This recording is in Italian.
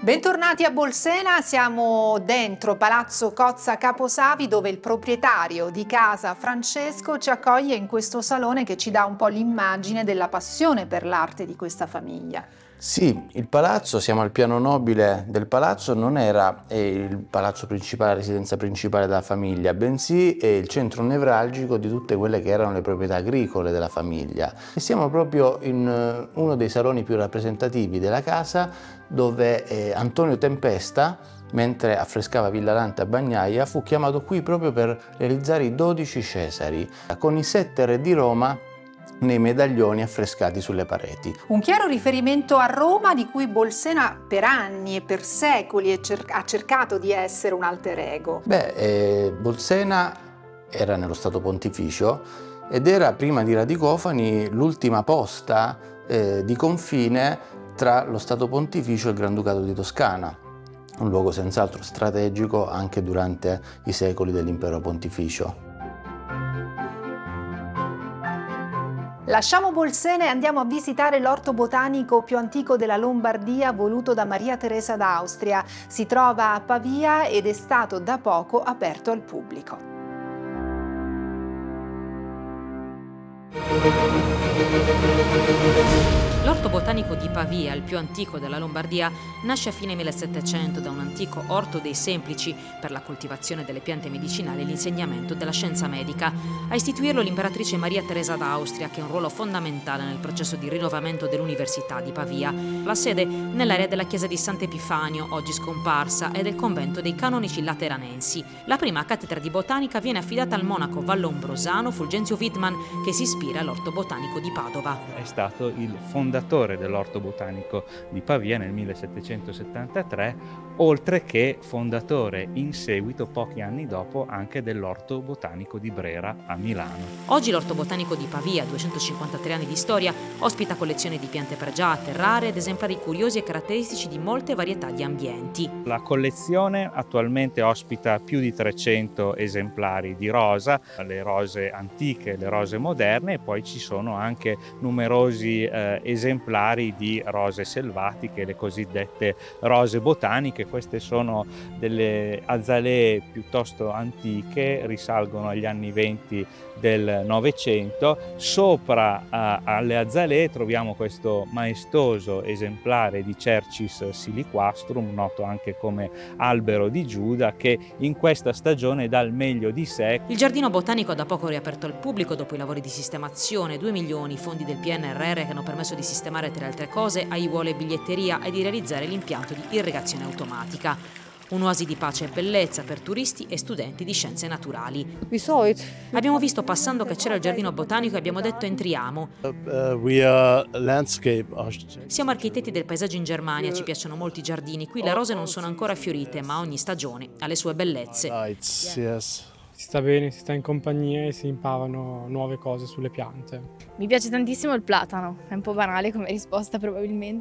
Bentornati a Bolsena, siamo dentro Palazzo Cozza Caposavi dove il proprietario di casa Francesco ci accoglie in questo salone che ci dà un po' l'immagine della passione per l'arte di questa famiglia. Sì, il palazzo, siamo al piano nobile del palazzo, non era il palazzo principale, la residenza principale della famiglia, bensì è il centro nevralgico di tutte quelle che erano le proprietà agricole della famiglia. E siamo proprio in uno dei saloni più rappresentativi della casa, dove Antonio Tempesta, mentre affrescava Villa Lante a Bagnaia, fu chiamato qui proprio per realizzare i 12 Cesari, con i 7 re di Roma nei medaglioni affrescati sulle pareti. Un chiaro riferimento a Roma di cui Bolsena per anni e per secoli ha cercato di essere un alter ego. Bolsena era nello Stato Pontificio ed era prima di Radicofani l'ultima posta di confine tra lo Stato Pontificio e il Granducato di Toscana. Un luogo senz'altro strategico anche durante i secoli dell'Impero Pontificio. Lasciamo Bolsena e andiamo a visitare l'orto botanico più antico della Lombardia voluto da Maria Teresa d'Austria. Si trova a Pavia ed è stato da poco aperto al pubblico. L'orto botanico di Pavia, il più antico della Lombardia, nasce a fine 1700 da un antico orto dei Semplici per la coltivazione delle piante medicinali e l'insegnamento della scienza medica. A istituirlo l'imperatrice Maria Teresa d'Austria, che ha un ruolo fondamentale nel processo di rinnovamento dell'Università di Pavia. La sede nell'area della chiesa di Sant'Epifanio, oggi scomparsa, e del convento dei canonici lateranensi. La prima cattedra di botanica viene affidata al monaco vallombrosano Fulgenzio Wittmann, che si ispira all'orto botanico di Padova. È stato il fondatore dell'orto botanico di Pavia nel 1773, oltre che fondatore in seguito, pochi anni dopo, anche dell'orto botanico di Brera a Milano. Oggi l'orto botanico di Pavia, 253 anni di storia, ospita collezioni di piante pregiate, rare ed esemplari curiosi e caratteristici di molte varietà di ambienti. La collezione attualmente ospita più di 300 esemplari di rosa, le rose antiche, le rose moderne, e poi ci sono anche numerosi esemplari di rose selvatiche, le cosiddette rose botaniche. Queste sono delle azalee piuttosto antiche, risalgono agli anni 20 del Novecento. Sopra alle azalee troviamo questo maestoso esemplare di Cercis siliquastrum, noto anche come albero di Giuda, che in questa stagione dà il meglio di sé. Il giardino botanico ha da poco riaperto al pubblico dopo i lavori di sistemazione. 2 milioni i fondi del PNRR che hanno permesso di sistemare, tra le altre cose, aiuole e biglietteria e di realizzare l'impianto di irrigazione automatica. Un'oasi di pace e bellezza per turisti e studenti di scienze naturali. Abbiamo visto passando che c'era il giardino botanico e abbiamo detto entriamo. Siamo architetti del paesaggio in Germania, ci piacciono molti giardini. Qui le rose non sono ancora fiorite, ma ogni stagione ha le sue bellezze. Si sta bene, si sta in compagnia e si imparano nuove cose sulle piante. Mi piace tantissimo il platano, è un po' banale come risposta probabilmente.